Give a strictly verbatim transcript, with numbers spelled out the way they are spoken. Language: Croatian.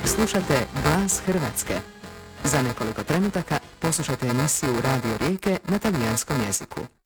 Slušate Glas Hrvatske. Za nekoliko trenutaka poslušajte emisiju Radio Rijeke na talijanskom jeziku.